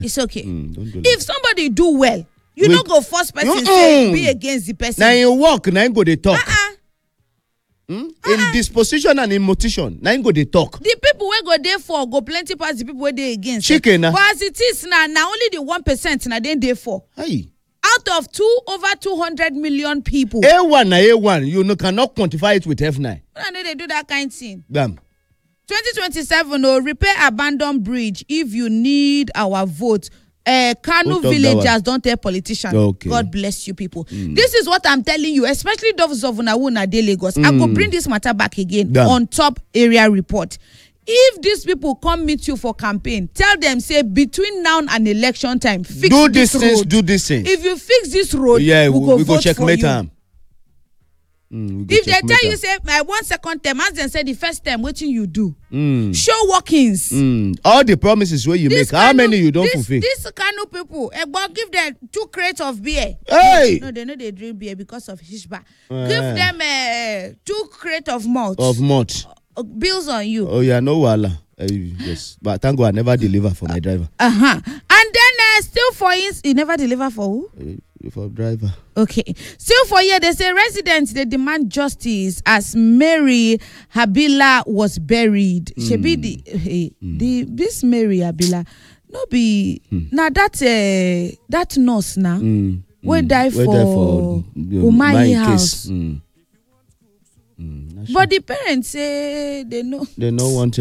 It's okay. Don't do If somebody do well, you don't go first person say be against the person. Now you walk, now you go they talk. In disposition and in motion, now you go they talk. The people we go there for go plenty past the people where they against. Chicken. But as it is now only the 1% now then they for. Hey. Out of over 200 million people. A1, you cannot quantify it with F9. I know they do that kind of thing. Damn. 2027, repair abandoned bridge if you need our vote. Kanu villagers don't tell politicians. Okay. God bless you people. This is what I'm telling you, especially those of Unawuna de Lagos. I go bring this matter back again on top area report. If these people come meet you for campaign, tell them, say, between now and election time, fix this road. Do this thing. If you fix this road, yeah, we go vote checkmate for you. them. If they tell you, say, my 1 second term, as they say the first time, what you do? Show workings. All the promises where you make, how many you don't fulfill? This Kanu people, give them 2 crates of beer. Hey! No, they know they drink beer because of Hishba. Give them 2 crates of malt. Of malt. Bills on you. Oh, yeah, no wala. Yes, but thank God I never deliver for my driver. And then still for instance, you never deliver for who? For driver. Okay. Still for here, they say residents they demand justice as Mary Habila was buried. She be this Mary Habila no be now that nurse now we die for Umahi house. But the parents say they know want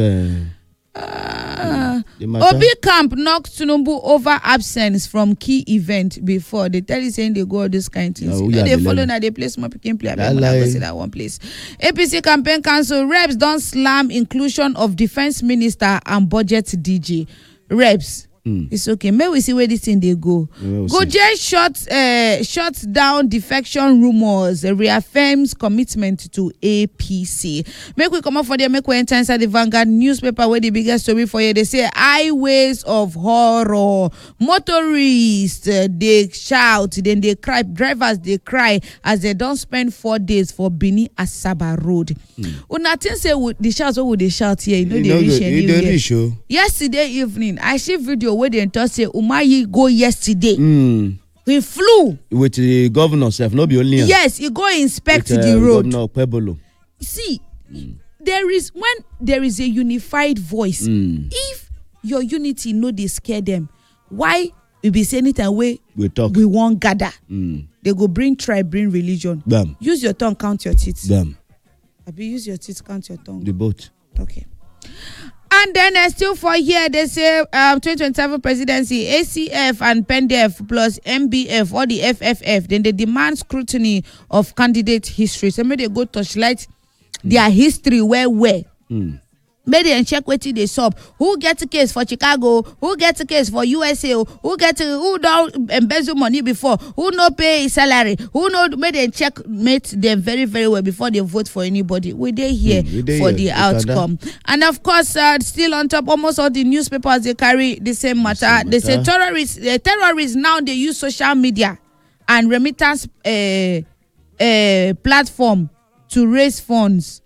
Obi Camp knocked Tinubu over absence from key event before. They tell you saying they go all this kind of things. They follow now they play small picking play. I go see that one place. APC campaign council reps don't slam inclusion of defense minister and budget DG. Reps. It's okay. May we see where this thing they go. Goje shuts down defection rumors, reaffirms commitment to APC. Make we come up for there, make we enter inside the Vanguard newspaper where the biggest story for you. They say highways of horror. Motorists, they shout, then they cry. Drivers, they cry as they don't spend 4 days for Bini Asaba Road. Una think say the shouts, what would they shout here? You know they reach anywhere. Yesterday evening, I see video where they talk say Umahi go yesterday. He flew with the governor self, not be only. Yes, he go inspect the road. Governor Pebolo. See, there is a unified voice. If your unity no they scare them, why we be saying it and we talk? We won't gather. They go bring tribe, bring religion. Bam. Use your tongue, count your teeth. Bam. Abi use your teeth, count your tongue. The boat. Okay. And then still for here, they say 2027 presidency, ACF and PENDEF plus MBF or the FFF, then they demand scrutiny of candidate history. So maybe they go touchlight their history where. Maybe and check what they sub. Who gets a case for Chicago? Who gets a case for USA? Who don't embezzle money before? Who no pay salary? Who no made and checkmate them very, very well before they vote for anybody? We they here for the outcome. And of course, still on top, almost all the newspapers they carry the same matter. They say terrorists now they use social media and remittance platform to raise funds.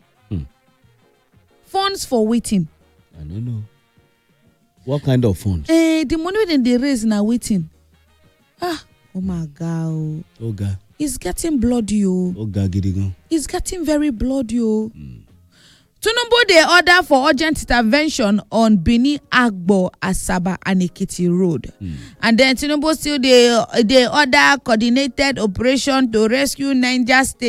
Funds for waiting. I don't know. What kind of funds? The money that they raise now waiting. Oh my God. Oh God. It's getting bloody. Oh God, it's getting very bloody. Tinubu they order for urgent intervention on Bini Agbo, Asaba and Ekiti Road. And then Tinubu still they order coordinated operation to rescue Niger State